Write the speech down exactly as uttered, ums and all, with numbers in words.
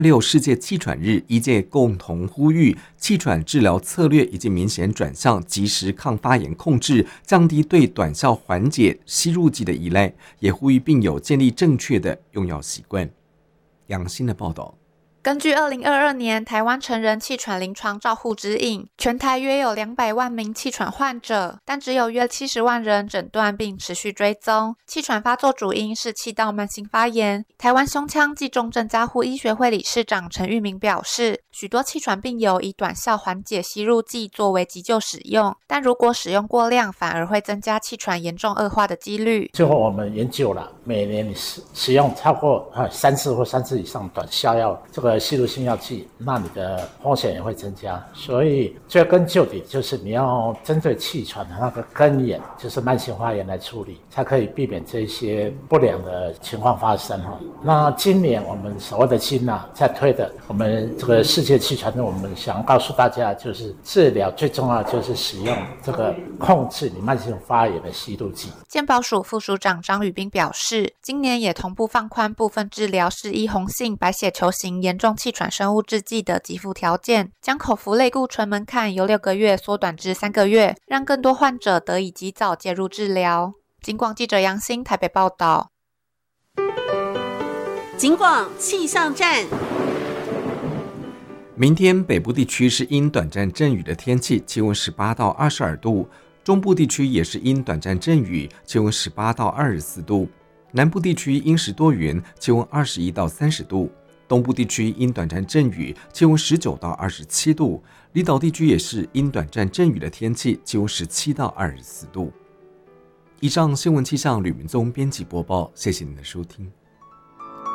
六世界气喘日，医界共同呼吁气喘治疗策略已经明显转向及时抗发炎控制，降低对短效缓解吸入剂的依赖，也呼吁病友建立正确的用药习惯。杨欣的报道。 根据二零二二年台湾成人气喘临床照护指引，全台约有两百万名气喘患者，但只有约七十万人诊断并持续追踪。气喘发作主因是气道慢性发炎。台湾胸腔暨重症加护医学会理事长陈玉明表示，许多气喘病友以短效缓解吸入剂作为急救使用，但如果使用过量，反而会增加气喘严重恶化的几率。 最后我们研究了，每年你使使用超过三次或三次以上短效药这个吸入性药剂，那你的风险也会增加。所以追根究底，就是你要针对气喘的那个根源，就是慢性发炎来处理，才可以避免这些不良的情况发生。那今年我们所谓的金啊，在推的我们这个世界气喘日，我们想告诉大家，就是治疗最重要就是使用这个控制你慢性发炎的吸入剂。 健保署副署长张宇斌表示，今年也同步放宽部分治疗是依红性白血球型严重气喘生物制剂的给付条件，将口服类固醇门槛由六个月缩短至三个月，让更多患者得以及早介入治疗。警广记者杨欣台北报道。 警广气象站。 明天北部地区是因短暂阵雨的天气，气温十八到二十二度；中部地区也是因短暂阵雨，气温十八到二十四度；南部地区阴时多云，气温二十一到三十度；东部地区因短暂阵雨，气温十九到二十七度；离岛地区也是因短暂阵雨的天气，气温十七到二十四度。以上新闻气象吕明宗编辑播报，谢谢您的收听。